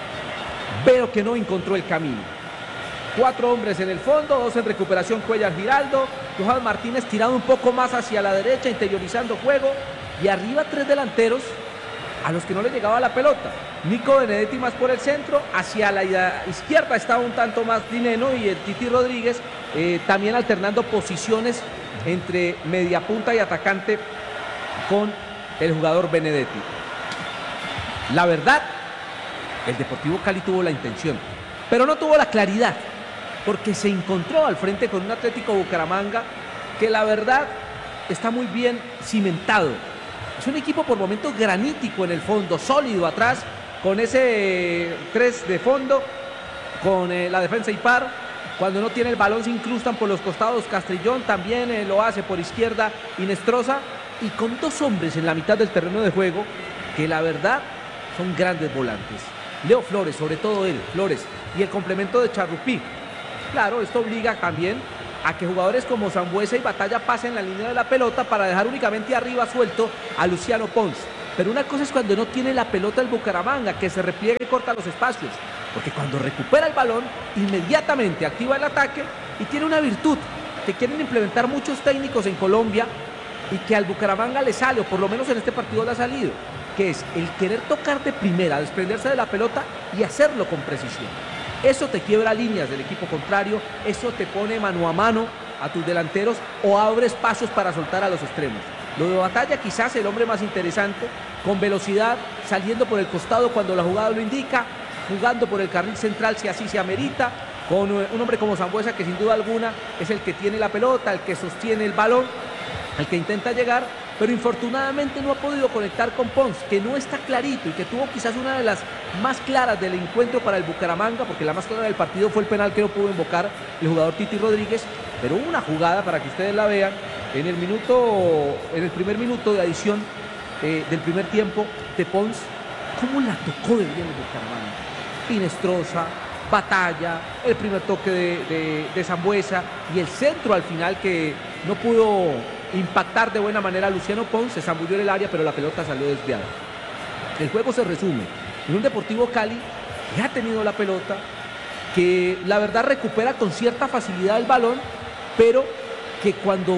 pero que no encontró el camino. Cuatro hombres en el fondo, dos en recuperación, Cuellar, Giraldo, Johan Martínez tirado un poco más hacia la derecha, interiorizando juego, y arriba tres delanteros a los que no le llegaba la pelota. Nico Benedetti más por el centro, hacia la izquierda estaba un tanto más Dineno y el Titi Rodríguez, eh, también alternando posiciones entre media punta y atacante con el jugador Benedetti. La verdad, el Deportivo Cali tuvo la intención, pero no tuvo la claridad, porque se encontró al frente con un Atlético Bucaramanga que la verdad está muy bien cimentado. Es un equipo por momentos granítico en el fondo, sólido atrás, con ese tres de fondo, con eh, la defensa y par. Cuando no tiene el balón se incrustan por los costados. Castrillón también eh, lo hace por izquierda, Inestrosa, y con dos hombres en la mitad del terreno de juego que la verdad son grandes volantes. Leo Flores, sobre todo él, Flores, y el complemento de Charrupí. Claro, esto obliga también a que jugadores como Sambuesa y Batalla pasen la línea de la pelota para dejar únicamente arriba suelto a Luciano Pons. Pero una cosa es cuando no tiene la pelota el Bucaramanga, que se repliega y corta los espacios. Porque cuando recupera el balón, inmediatamente activa el ataque y tiene una virtud que quieren implementar muchos técnicos en Colombia y que al Bucaramanga le sale, o por lo menos en este partido le ha salido, que es el querer tocar de primera, desprenderse de la pelota y hacerlo con precisión. Eso te quiebra líneas del equipo contrario, eso te pone mano a mano a tus delanteros o abre espacios para soltar a los extremos. Lo de Batalla, quizás el hombre más interesante, con velocidad, saliendo por el costado cuando la jugada lo indica, jugando por el carril central si así se amerita, con un hombre como Sambueza, que sin duda alguna es el que tiene la pelota, el que sostiene el balón, el que intenta llegar, pero infortunadamente no ha podido conectar con Pons, que no está clarito y que tuvo quizás una de las más claras del encuentro para el Bucaramanga, porque la más clara del partido fue el penal que no pudo invocar el jugador Titi Rodríguez, pero hubo una jugada, para que ustedes la vean, en el minuto, en el primer minuto de adición eh, del primer tiempo de Pons, cómo la tocó de bien el Bucaramanga. Finestrosa, batalla, el primer toque de, de, de Sambueza y el centro al final que no pudo impactar de buena manera a Luciano Pons, se zambulló en el área, pero la pelota salió desviada. El juego se resume en un Deportivo Cali que ha tenido la pelota, que la verdad recupera con cierta facilidad el balón, pero que cuando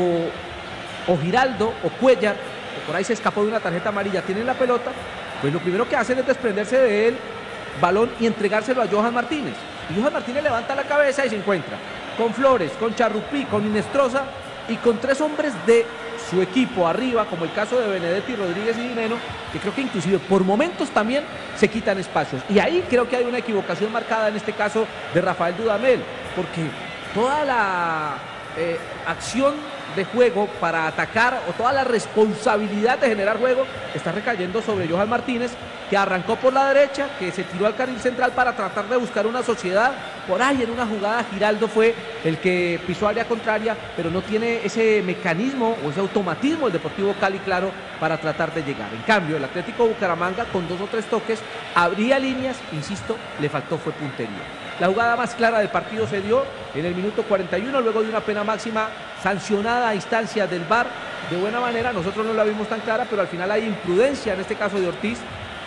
o Giraldo o Cuellar, que por ahí se escapó de una tarjeta amarilla, tienen la pelota, pues lo primero que hacen es desprenderse de él, balón, y entregárselo a Johan Martínez. Y Johan Martínez levanta la cabeza y se encuentra con Flores, con Charrupí, con Inestrosa y con tres hombres de su equipo arriba, como el caso de Benedetti, Rodríguez y Dineno, que creo que inclusive por momentos también se quitan espacios. Y ahí creo que hay una equivocación marcada en este caso de Rafael Dudamel, porque toda la eh, acción de juego para atacar o toda la responsabilidad de generar juego está recayendo sobre Johan Martínez, que arrancó por la derecha, que se tiró al carril central para tratar de buscar una sociedad. Por ahí en una jugada Giraldo fue el que pisó área contraria, pero no tiene ese mecanismo o ese automatismo el Deportivo Cali, claro, para tratar de llegar. En cambio, el Atlético Bucaramanga con dos o tres toques abría líneas, insisto, le faltó fue puntería. La jugada más clara del partido se dio en el minuto cuarenta y uno, luego de una pena máxima sancionada a instancias del V A R de buena manera. Nosotros no la vimos tan clara, pero al final hay imprudencia, en este caso de Ortiz,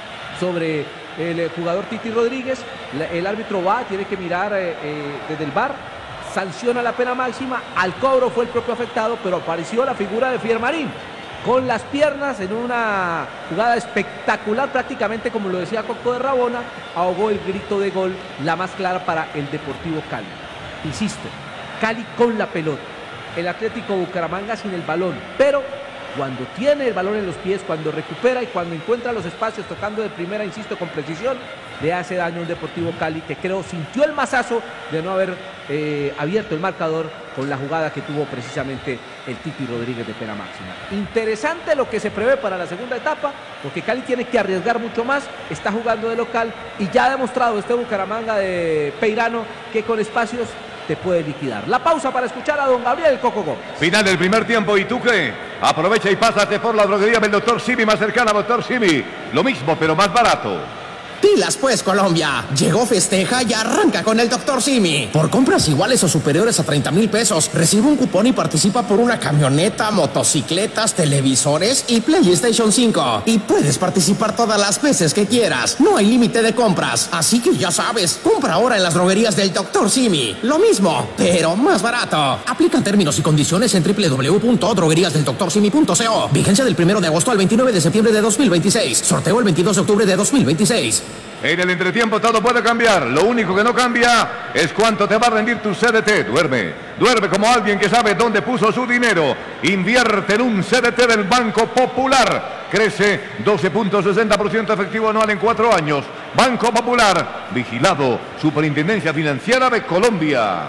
sobre el jugador Titi Rodríguez. El árbitro va, tiene que mirar eh, eh, desde el V A R, sanciona la pena máxima, al cobro fue el propio afectado, pero apareció la figura de Fiermarín con las piernas en una jugada espectacular, prácticamente como lo decía Coco de Rabona, ahogó el grito de gol, la más clara para el Deportivo Cali. Insisto, Cali con la pelota, el Atlético Bucaramanga sin el balón, pero cuando tiene el balón en los pies, cuando recupera y cuando encuentra los espacios tocando de primera, insisto, con precisión, le hace daño a un Deportivo Cali que creo sintió el mazazo de no haber eh, abierto el marcador con la jugada que tuvo precisamente el Titi Rodríguez de pena máxima. Interesante lo que se prevé para la segunda etapa, porque Cali tiene que arriesgar mucho más, está jugando de local y ya ha demostrado este Bucaramanga de Peirano que con espacios te puede liquidar. La pausa para escuchar a don Gabriel Coco Gómez. Final del primer tiempo, ¿y tú qué? Aprovecha y pásate por la droguería del doctor Simi más cercana. doctor Simi, lo mismo pero más barato. Pilas pues, Colombia. Llegó Festeja y arranca con el doctor Simi. Por compras iguales o superiores a treinta mil pesos, recibe un cupón y participa por una camioneta, motocicletas, televisores y PlayStation cinco. Y puedes participar todas las veces que quieras. No hay límite de compras. Así que ya sabes, compra ahora en las droguerías del doctor Simi. Lo mismo, pero más barato. Aplican términos y condiciones en doble u doble u doble u punto droguerías del doctor simi punto co. Vigencia del primero de agosto al veintinueve de septiembre de dos mil veintiséis. Sorteo el veintidós de octubre de dos mil veintiséis. En el entretiempo todo puede cambiar. Lo único que no cambia es cuánto te va a rendir tu C D T. Duerme, duerme como alguien que sabe dónde puso su dinero. Invierte en un C D T del Banco Popular. Crece doce punto sesenta por ciento efectivo anual en cuatro años. Banco Popular, vigilado, Superintendencia Financiera de Colombia.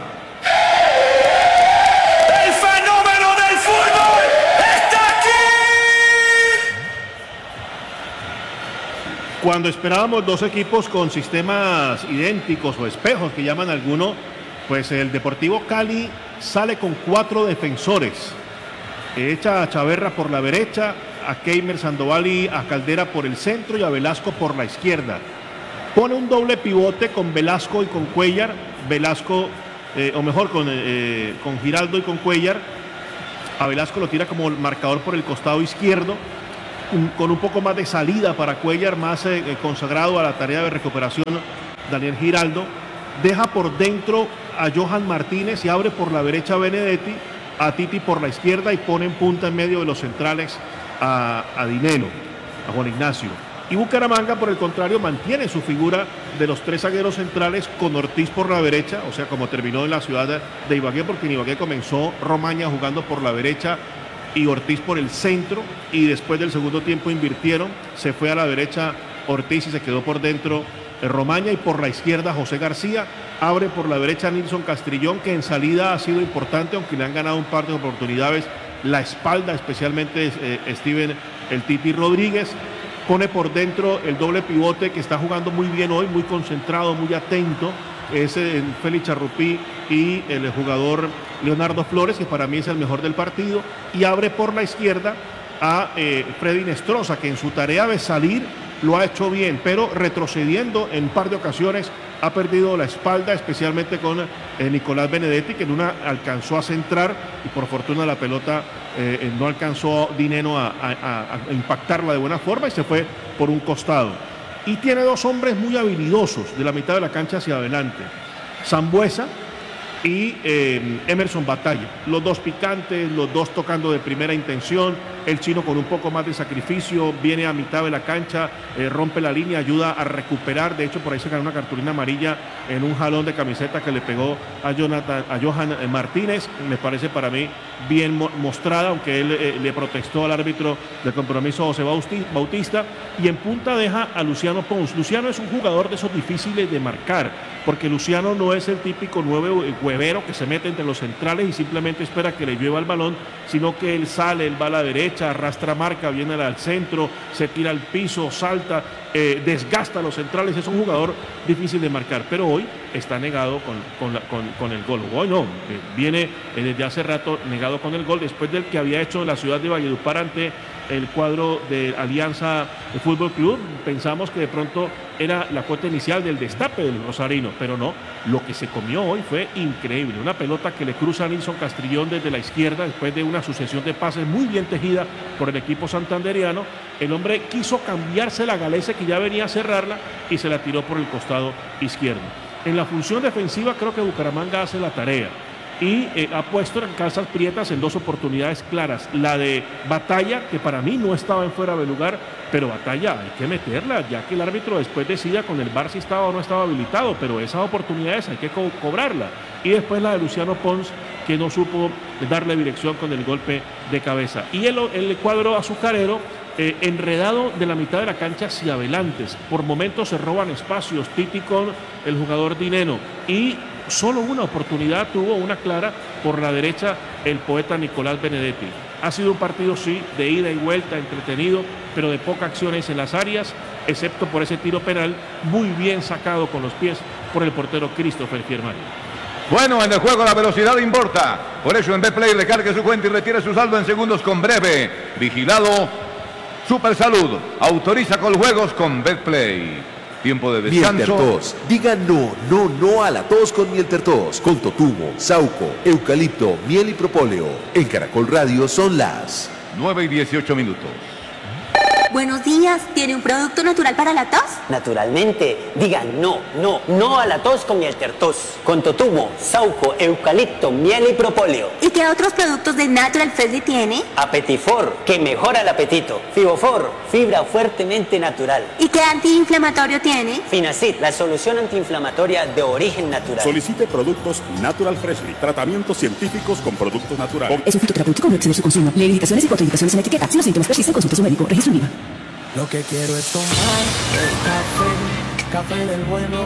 ¡El fenómeno del fútbol está aquí! Cuando esperábamos dos equipos con sistemas idénticos o espejos que llaman alguno, pues el Deportivo Cali sale con cuatro defensores. Echa a Chaverra por la derecha, a Keimer Sandoval y a Caldera por el centro y a Velasco por la izquierda. Pone un doble pivote con Velasco y con Cuellar. Velasco, eh, o mejor, con, eh, con Giraldo y con Cuellar. A Velasco lo tira como marcador por el costado izquierdo, un, con un poco más de salida para Cuellar, más eh, consagrado a la tarea de recuperación Daniel Giraldo. Deja por dentro a Johan Martínez y abre por la derecha a Benedetti, a Titi por la izquierda y pone en punta en medio de los centrales a, a Dineno, a Juan Ignacio. Y Bucaramanga, por el contrario, mantiene su figura de los tres zagueros centrales con Ortiz por la derecha, o sea, como terminó en la ciudad de Ibagué, porque en Ibagué comenzó Romaña jugando por la derecha y Ortiz por el centro, y después del segundo tiempo invirtieron, se fue a la derecha Ortiz y se quedó por dentro Romaña, y por la izquierda José García. Abre por la derecha Nilson Castrillón, que en salida ha sido importante, aunque le han ganado un par de oportunidades la espalda, especialmente eh, Steven el Titi Rodríguez. Pone por dentro el doble pivote, que está jugando muy bien hoy, muy concentrado, muy atento. Es eh, Félix Charrupí y el jugador Leonardo Flores, que para mí es el mejor del partido. Y abre por la izquierda a eh, Freddy Nestroza, que en su tarea de salir lo ha hecho bien, pero retrocediendo en un par de ocasiones ha perdido la espalda, especialmente con eh, Nicolás Benedetti, que en una alcanzó a centrar y por fortuna la pelota eh, no alcanzó Dineno a, a, a impactarla de buena forma y se fue por un costado. Y tiene dos hombres muy habilidosos de la mitad de la cancha hacia adelante, Sambuesa y eh, Emerson Batalla, los dos picantes, los dos tocando de primera intención. El chino con un poco más de sacrificio viene a mitad de la cancha, eh, rompe la línea, ayuda a recuperar. De hecho, por ahí se ganó una cartulina amarilla en un jalón de camiseta que le pegó a, Jonathan, a Johan Martínez. Me parece para mí bien mo mostrada, aunque él eh, le protestó al árbitro del compromiso, José Bautista. Y en punta deja a Luciano Pons. Luciano es un jugador de esos difíciles de marcar, porque Luciano no es el típico nueve huevero que se mete entre los centrales y simplemente espera que le llueva el balón, sino que él sale, él va a la derecha, arrastra marca, viene al centro, se tira al piso, salta, eh, desgasta a los centrales. Es un jugador difícil de marcar, pero hoy está negado con, con, la, con, con el gol. Hoy no, eh, viene eh, desde hace rato negado con el gol, después del que había hecho en la ciudad de Valledupar ante el cuadro de Alianza Fútbol Club. Pensamos que de pronto era la cuota inicial del destape del rosarino, pero no, lo que se comió hoy fue increíble. Una pelota que le cruza a Nilson Castrillón desde la izquierda después de una sucesión de pases muy bien tejida por el equipo santanderiano. El hombre quiso cambiarse la galese que ya venía a cerrarla y se la tiró por el costado izquierdo. En la función defensiva creo que Bucaramanga hace la tarea y eh, ha puesto en calzas prietas en dos oportunidades claras. La de Batalla, que para mí no estaba en fuera de lugar, pero Batalla hay que meterla, ya que el árbitro después decida con el V A R si estaba o no estaba habilitado, pero esas oportunidades hay que co cobrarla. Y después la de Luciano Pons, que no supo darle dirección con el golpe de cabeza. Y el, el cuadro azucarero, eh, enredado de la mitad de la cancha hacia adelante. Por momentos se roban espacios, Titi con el jugador Dineno, y solo una oportunidad tuvo, una clara, por la derecha, el poeta Nicolás Benedetti. Ha sido un partido, sí, de ida y vuelta, entretenido, pero de pocas acciones en las áreas, excepto por ese tiro penal, muy bien sacado con los pies por el portero Christopher Fiermani. Bueno, en el juego la velocidad importa. Por eso en Betplay recargue su cuenta y retire su saldo en segundos con Breve. Vigilado Super Salud. Autoriza con juegos con Betplay. Tiempo de descanso. Mieltertos. Diga no, no, no a la tos con Mieltertos. Con totumo, sauco, eucalipto, miel y propóleo. En Caracol Radio son las nueve y dieciocho minutos. Buenos días, ¿tiene un producto natural para la tos? Naturalmente, digan no, no, no a la tos con Mieltertos. Con totumo, sauco, eucalipto, miel y propóleo. ¿Y qué otros productos de Natural Freshly tiene? Apetifor, que mejora el apetito. Fibofor, fibra fuertemente natural. ¿Y qué antiinflamatorio tiene? Finacid, la solución antiinflamatoria de origen natural. Solicite productos Natural Freshly, tratamientos científicos con productos naturales. Es un fitoterapéutico, no exceder su consumo. Lee indicaciones y contraindicaciones en etiqueta. Si los síntomas persisten, consulte a su médico. Registro en I V A. Lo que quiero es tomar es café, café del bueno.